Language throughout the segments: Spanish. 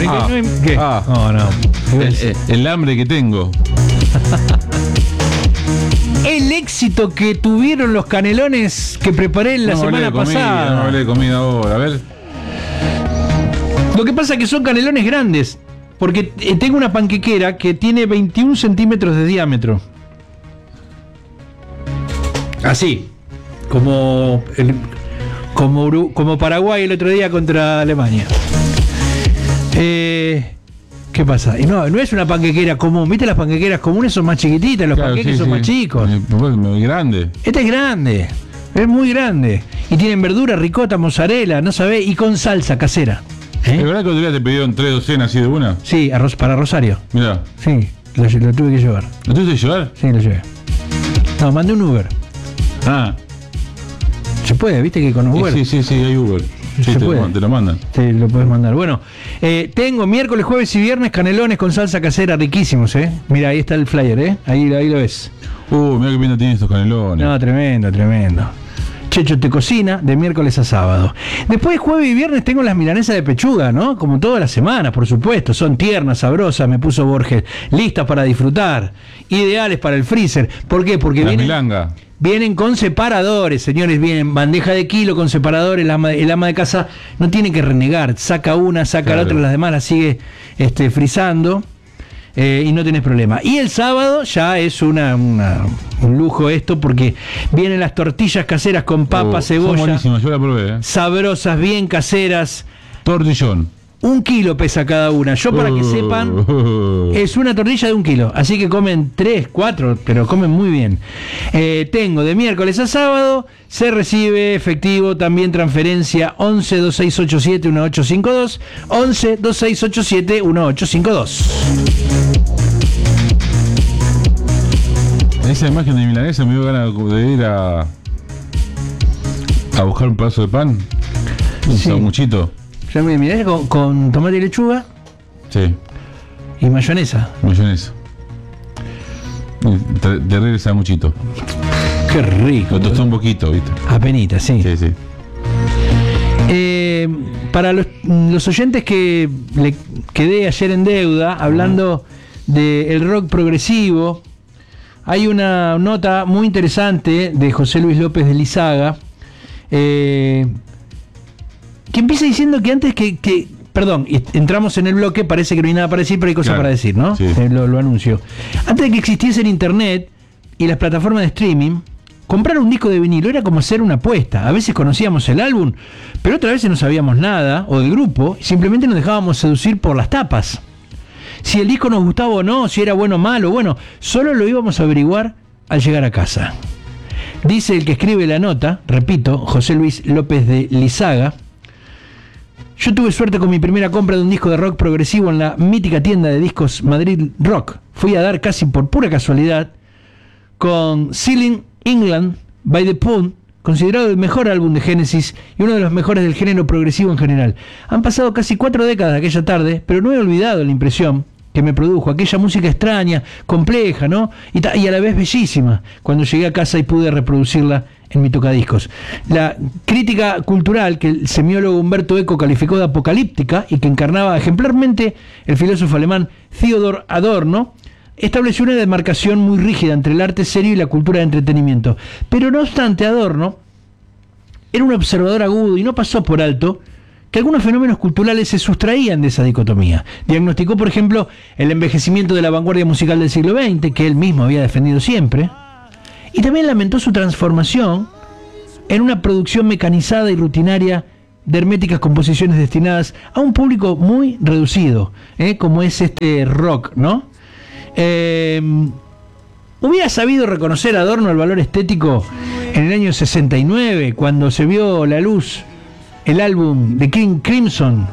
¿Qué? No. El hambre que tengo. El éxito que tuvieron los canelones que preparé la semana pasada. No hablé de comida ahora, a ver. Lo que pasa es que son canelones grandes, porque tengo una panquequera que tiene 21 centímetros de diámetro. Así, como Paraguay el otro día contra Alemania. ¿Qué pasa? Y no es una panquequera común. ¿Viste las panquequeras comunes? Son más chiquititas, los panqueques son más chicos. Muy grande. Este es grande, es muy grande. Y tienen verdura, ricota, mozzarella, no sabés, y con salsa casera. ¿Es verdad que otro día te pidieron 3 docenas así de una? Sí, arroz para Rosario. Mirá. Sí, lo tuve que llevar. ¿Lo tuviste que llevar? Sí, lo llevé. No, mandé un Uber. Ah. Se puede, viste que con Uber. Sí, hay Uber. Sí, te lo mandan. Sí, lo puedes mandar. Bueno, tengo miércoles, jueves y viernes canelones con salsa casera riquísimos, Mira, ahí está el flyer, Ahí lo ves. Mira qué bien tienen estos canelones. No, tremendo. Checho te cocina de miércoles a sábado. Después, jueves y viernes tengo las milanesas de pechuga, ¿no? Como todas las semanas, por supuesto. Son tiernas, sabrosas, me puso Borges. Listas para disfrutar. Ideales para el freezer. ¿Por qué? Porque vienen con separadores, señores. Vienen bandeja de kilo con separadores. El ama de casa no tiene que renegar. Saca una, saca la otra, las demás las sigue frizando. Y no tenés problema. Y el sábado ya es un lujo esto, porque vienen las tortillas caseras con papa, cebolla. Son buenísimas, yo la probé. Sabrosas, bien caseras. Tortillón. 1 kilo pesa cada una. Yo, para que sepan, es una tortilla de 1 kilo. Así que comen 3, 4, pero comen muy bien. Tengo de miércoles a sábado. Se recibe efectivo, también transferencia 11 2687 1852. 11 2687 1852. Esa imagen de milanesa me dio ganas de ir a buscar un pedazo de pan. Un sanguchito. Ya me miré con tomate y lechuga. Sí. Y mayonesa. Terrible sanguchito. Qué rico. Lo tostó un poquito, ¿viste? Apenita, sí. Sí. Para los oyentes que le quedé ayer en deuda, hablando del rock progresivo, hay una nota muy interesante de José Luis López de Lizaga, que empieza diciendo que antes perdón, entramos en el bloque, parece que no hay nada para decir, pero hay cosas para decir, ¿no? Sí. Lo anuncio. Antes de que existiese el internet y las plataformas de streaming, comprar un disco de vinilo era como hacer una apuesta. A veces conocíamos el álbum, pero otras veces no sabíamos nada, o del grupo, y simplemente nos dejábamos seducir por las tapas. Si el disco nos gustaba o no, si era bueno o malo, bueno, solo lo íbamos a averiguar al llegar a casa. Dice el que escribe la nota, repito, José Luis López de Lizaga: yo tuve suerte con mi primera compra de un disco de rock progresivo en la mítica tienda de discos Madrid Rock. Fui a dar casi por pura casualidad con Sealing England by the Pound, considerado el mejor álbum de Genesis y uno de los mejores del género progresivo en general. Han pasado casi 4 décadas de aquella tarde, pero no he olvidado la impresión que me produjo aquella música extraña, compleja, ¿no? Y a la vez bellísima, cuando llegué a casa y pude reproducirla en mi tocadiscos. La crítica cultural que el semiólogo Humberto Eco calificó de apocalíptica y que encarnaba ejemplarmente el filósofo alemán Theodor Adorno, estableció una demarcación muy rígida entre el arte serio y la cultura de entretenimiento. Pero no obstante, Adorno era un observador agudo y no pasó por alto que algunos fenómenos culturales se sustraían de esa dicotomía. Diagnosticó, por ejemplo, el envejecimiento de la vanguardia musical del siglo XX, que él mismo había defendido siempre, y también lamentó su transformación en una producción mecanizada y rutinaria de herméticas composiciones destinadas a un público muy reducido, como es este rock, ¿no? Hubiera sabido reconocer a Adorno el valor estético en el año 69, cuando se vio la luz el álbum de King Crimson,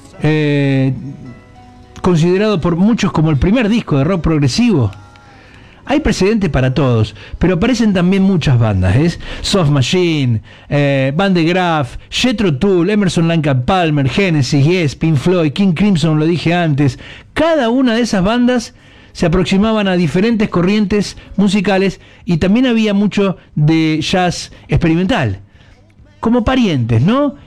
considerado por muchos como el primer disco de rock progresivo. Hay precedentes para todos, pero aparecen también muchas bandas, Soft Machine, Van de Graaf, Jethro Tull, Emerson Lake and Palmer, Genesis, Yes, Pink Floyd, King Crimson, lo dije antes. Cada una de esas bandas se aproximaban a diferentes corrientes musicales y también había mucho de jazz experimental. Como parientes, ¿no?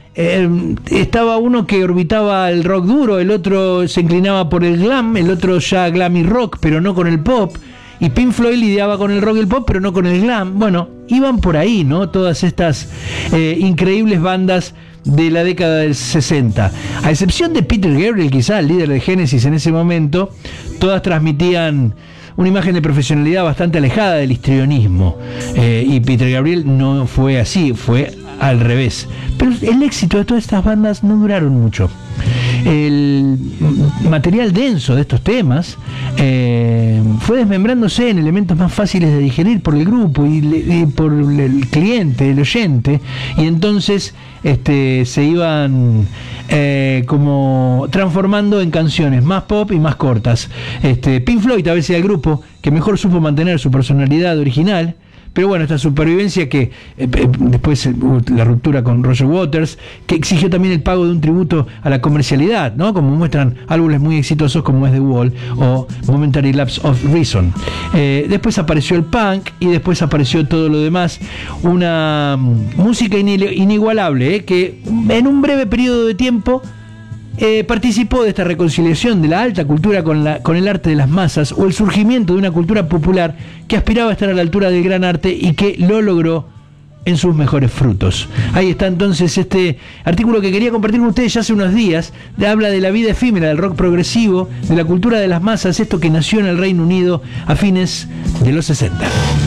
estaba uno que orbitaba el rock duro, el otro se inclinaba por el glam, el otro ya glam y rock, pero no con el pop. Y Pink Floyd lidiaba con el rock y el pop, pero no con el glam. Bueno, iban por ahí, ¿no? Todas estas increíbles bandas de la década del 60. A excepción de Peter Gabriel, quizá el líder de Genesis en ese momento, todas transmitían una imagen de profesionalidad bastante alejada del histrionismo. Y Peter Gabriel no fue así, fue al revés. Pero el éxito de todas estas bandas no duraron mucho. El material denso de estos temas fue desmembrándose en elementos más fáciles de digerir por el grupo y por el cliente, el oyente, y entonces se iban como transformando en canciones más pop y más cortas. Pink Floyd tal vez sea el grupo que mejor supo mantener su personalidad original. Pero bueno, esta supervivencia que después la ruptura con Roger Waters, que exigió también el pago de un tributo a la comercialidad, ¿no? Como muestran álbumes muy exitosos como es The Wall o Momentary Lapse of Reason. Después apareció el punk y después apareció todo lo demás. Una música inigualable, que en un breve periodo de tiempo participó de esta reconciliación de la alta cultura con el arte de las masas, o el surgimiento de una cultura popular que aspiraba a estar a la altura del gran arte y que lo logró en sus mejores frutos. Ahí está entonces este artículo que quería compartir con ustedes ya hace unos días. Habla de la vida efímera del rock progresivo, de la cultura de las masas, esto que nació en el Reino Unido a fines de los 60.